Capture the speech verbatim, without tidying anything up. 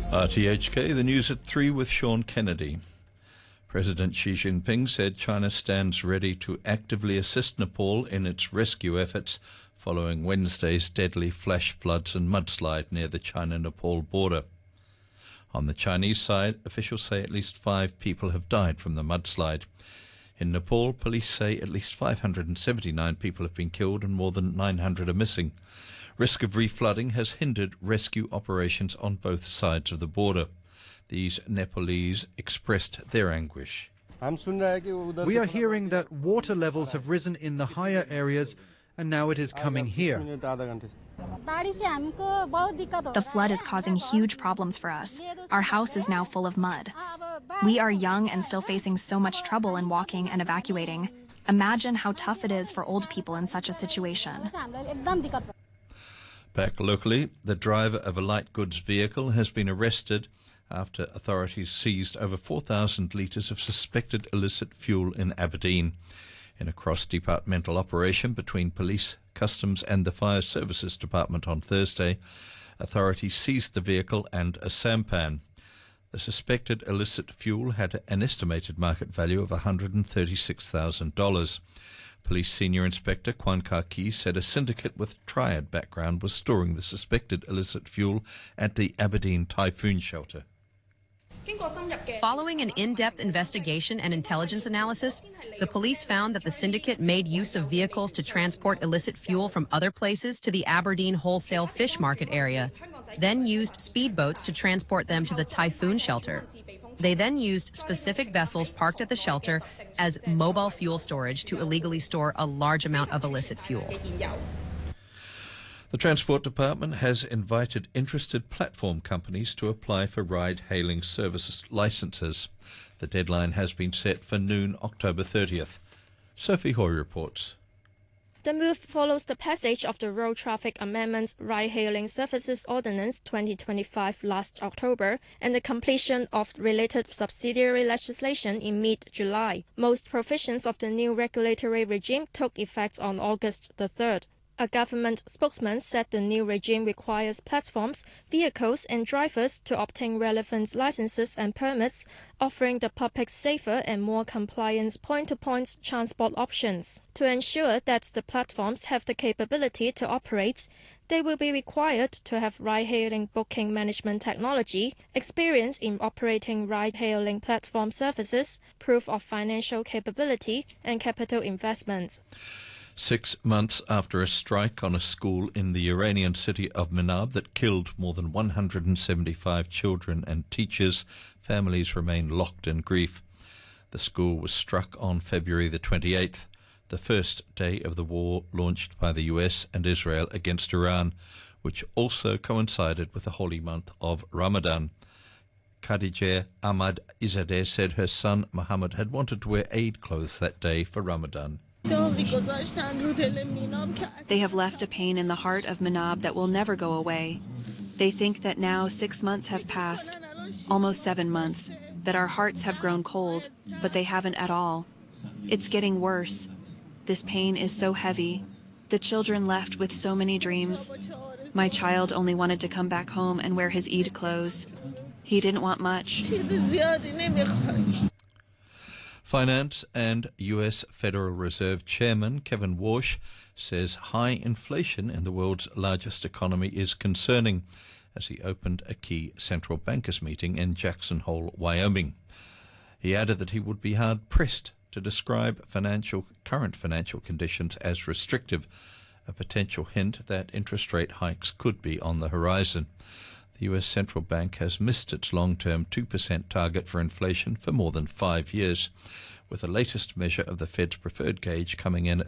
R T H K, the news at three with Sean Kennedy. President Xi Jinping said China stands ready to actively assist Nepal in its rescue efforts following Wednesday's deadly flash floods and mudslide near the China-Nepal border. On the Chinese side, officials say at least five people have died from the mudslide. In Nepal, police say at least five hundred seventy-nine people have been killed and more than nine hundred are missing. Risk of reflooding has hindered rescue operations on both sides of the border. These Nepalese expressed their anguish. We are hearing that water levels have risen in the higher areas and now it is coming here. The flood is causing huge problems for us. Our house is now full of mud. We are young and still facing so much trouble in walking and evacuating. Imagine how tough it is for old people in such a situation. Back locally, the driver of a light goods vehicle has been arrested after authorities seized over four thousand litres of suspected illicit fuel in Aberdeen. In a cross-departmental operation between police, customs and the fire services department on Thursday, authorities seized the vehicle and a sampan. The suspected illicit fuel had an estimated market value of one hundred thirty-six thousand dollars. Police Senior Inspector Kwan Ka-ki said a syndicate with triad background was storing the suspected illicit fuel at the Aberdeen Typhoon Shelter. Following an in-depth investigation and intelligence analysis, the police found that the syndicate made use of vehicles to transport illicit fuel from other places to the Aberdeen wholesale fish market area, then used speedboats to transport them to the Typhoon Shelter. They then used specific vessels parked at the shelter as mobile fuel storage to illegally store a large amount of illicit fuel. The Transport Department has invited interested platform companies to apply for ride-hailing services licences. The deadline has been set for noon October thirtieth. Sophie Hoy reports. The move follows the passage of the Road Traffic Amendment Ride-Hailing Services Ordinance twenty twenty-five last October and the completion of related subsidiary legislation in mid-July. Most provisions of the new regulatory regime took effect on August the third. A government spokesman said the new regime requires platforms, vehicles and drivers to obtain relevant licenses and permits, offering the public safer and more compliant point-to-point transport options. To ensure that the platforms have the capability to operate, they will be required to have ride-hailing booking management technology, experience in operating ride-hailing platform services, proof of financial capability and capital investment. Six months after a strike on a school in the Iranian city of Manab that killed more than one hundred seventy-five children and teachers, families remain locked in grief. The school was struck on February the twenty-eighth, the first day of the war launched by the U S and Israel against Iran, which also coincided with the holy month of Ramadan. Khadijah Ahmad Izadeh said her son Muhammad had wanted to wear Eid clothes that day for Ramadan. They have left a pain in the heart of Manab that will never go away. They think that now six months have passed, almost seven months, that our hearts have grown cold, but they haven't at all. It's getting worse. This pain is so heavy. The children left with so many dreams. My child only wanted to come back home and wear his Eid clothes. He didn't want much. Finance and U S Federal Reserve Chairman Kevin Warsh says high inflation in the world's largest economy is concerning as he opened a key central bankers meeting in Jackson Hole, Wyoming. He added that he would be hard-pressed to describe financial, current financial conditions as restrictive, a potential hint that interest rate hikes could be on the horizon. The U S Central Bank has missed its long-term two percent target for inflation for more than five years, with the latest measure of the Fed's preferred gauge coming in at